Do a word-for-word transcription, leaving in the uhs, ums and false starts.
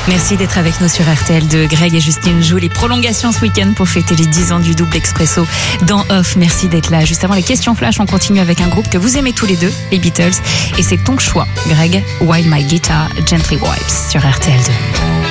Merci d'être avec nous sur R T L deux. Greg et Justine jouent les prolongations ce week-end pour fêter les dix ans du double expresso dans Off. Merci d'être là. Juste avant les questions flash, on continue avec un groupe que vous aimez tous les deux, les Beatles. Et c'est ton choix, Greg. While My Guitar Gently Wipes sur R T L deux.